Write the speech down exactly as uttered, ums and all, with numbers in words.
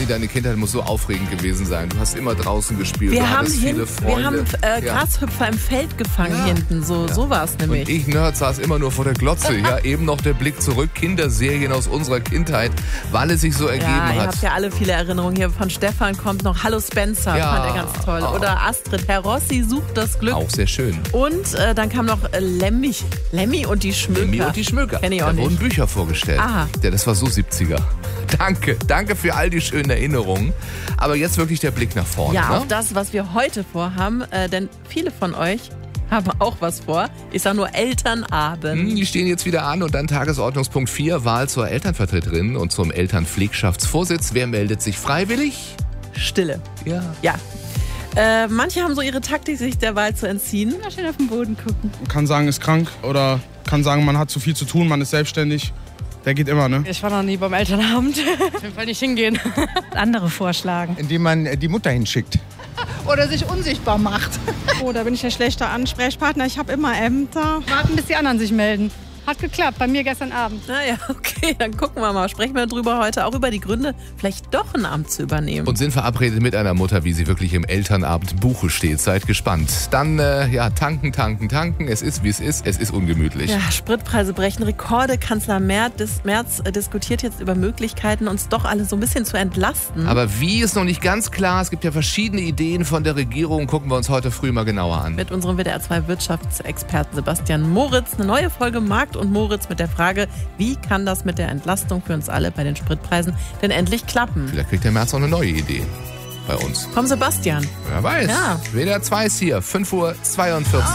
deine Kindheit muss so aufregend gewesen sein. Du hast immer draußen gespielt, wir du haben hattest viele hin, Freunde. Wir haben äh, ja. Grashüpfer im Feld gefangen ja. hinten, so, ja. so war es nämlich. Und ich, Nerd, saß immer nur vor der Glotze. Ja, eben noch der Blick zurück, Kinderserien aus unserer Kindheit, weil es sich so ergeben ja, hat. Ihr habt ja alle viele Erinnerungen. Hier von Stefan kommt noch Hallo Spencer, ja. fand er ganz toll. Oh. Oder Astrid, Herr Rossi sucht das Glück. Auch sehr schön. Und äh, dann kam noch äh, Lemmy, Lemmy und die Schmöker. Lemmy und die Schmöker. Kenn ich auch da nicht. wurden Bücher vorgestellt. Aha. Ja, das war so siebziger. Danke, danke für all die schönen Erinnerungen. Aber jetzt wirklich der Blick nach vorne. Ja, ne? auf das, was wir heute vorhaben. Äh, denn viele von euch haben auch was vor. Ich sage nur Elternabend. Hm, die stehen jetzt wieder an und dann Tagesordnungspunkt vier, Wahl zur Elternvertreterin und zum Elternpflegschaftsvorsitz. Wer meldet sich freiwillig? Stille. Ja. Ja. Äh, manche haben so ihre Taktik, sich der Wahl zu entziehen. Immer schön auf den Boden gucken. Man kann sagen, ist krank oder kann sagen, man hat zu viel zu tun, man ist selbstständig. Der geht immer, ne? Ich war noch nie beim Elternabend. Auf jeden Fall nicht hingehen. Andere vorschlagen. Indem man die Mutter hinschickt. Oder sich unsichtbar macht. Oh, da bin ich ein schlechter Ansprechpartner. Ich habe immer Ämter. Warten, bis die anderen sich melden. Hat geklappt, bei mir gestern Abend. Naja, okay, dann gucken wir mal. Sprechen wir drüber heute auch über die Gründe, vielleicht doch ein Amt zu übernehmen. Und sind verabredet mit einer Mutter, wie sie wirklich im Elternabendbuche steht. Seid gespannt. Dann, äh, ja, tanken, tanken, tanken. Es ist, wie es ist. Es ist ungemütlich. Ja, Spritpreise brechen Rekorde. Kanzler Merz, Merz diskutiert jetzt über Möglichkeiten, uns doch alle so ein bisschen zu entlasten. Aber wie ist noch nicht ganz klar. Es gibt ja verschiedene Ideen von der Regierung. Gucken wir uns heute früh mal genauer an. Mit unserem W D R zwei Wirtschaftsexperten Sebastian Moritz. Eine neue Folge Markt und Moritz mit der Frage, wie kann das mit der Entlastung für uns alle bei den Spritpreisen denn endlich klappen? Vielleicht kriegt der Merz noch eine neue Idee bei uns. Komm, Sebastian. Wer weiß. Ja. W D R zwei ist hier, fünf Uhr zweiundvierzig.